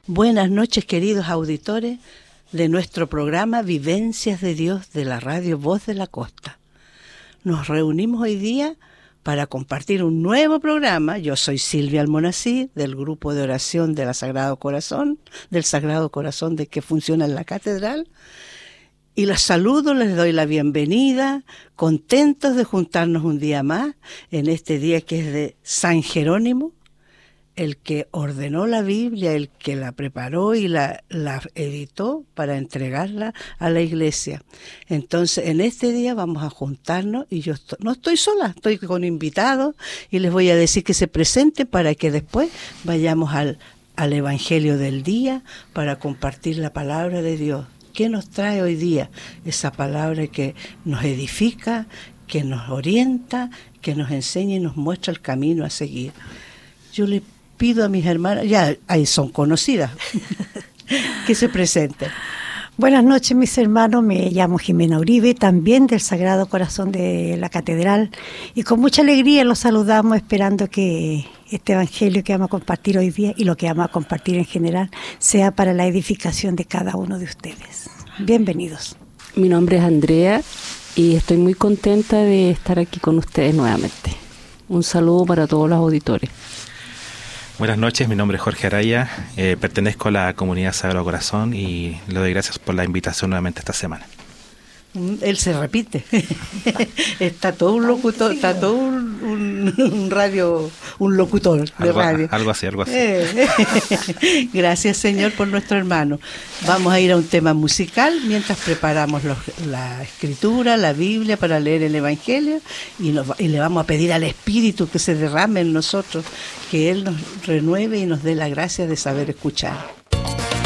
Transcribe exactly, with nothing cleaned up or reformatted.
Buenas noches, queridos auditores de nuestro programa Vivencias de Dios de la radio Voz de la Costa. Nos reunimos hoy día para compartir un nuevo programa. Yo soy Silvia Almonacid, del grupo de oración del Sagrado Corazón, del Sagrado Corazón de que funciona en la catedral. Y los saludo, les doy la bienvenida, contentos de juntarnos un día más, en este día que es de San Jerónimo, el que ordenó la Biblia, el que la preparó y la, la editó para entregarla a la iglesia. Entonces, en este día vamos a juntarnos y yo estoy, no estoy sola, estoy con invitados y les voy a decir que se presenten para que después vayamos al, al Evangelio del día para compartir la palabra de Dios. ¿Qué nos trae hoy día? Esa palabra que nos edifica, que nos orienta, que nos enseña y nos muestra el camino a seguir. Yo le pido a mis hermanas, ya ahí son conocidas, que se presenten. Buenas noches, mis hermanos, me llamo Jimena Uribe, también del Sagrado Corazón de la Catedral, y con mucha alegría los saludamos esperando que este evangelio que vamos a compartir hoy día y lo que vamos a compartir en general sea para la edificación de cada uno de ustedes. Bienvenidos. Mi nombre es Andrea y estoy muy contenta de estar aquí con ustedes nuevamente. Un saludo para todos los auditores. Buenas noches, mi nombre es Jorge Araya, eh, pertenezco a la comunidad Sagrado Corazón y le doy gracias por la invitación nuevamente esta semana. Él se repite, está todo un locutor, está todo un, un, un radio, un locutor de algo, radio. Algo así, algo así. Eh. Gracias, Señor, por nuestro hermano. Vamos a ir a un tema musical mientras preparamos los, la escritura, la Biblia para leer el Evangelio y, nos, y le vamos a pedir al Espíritu que se derrame en nosotros, que Él nos renueve y nos dé la gracia de saber escuchar.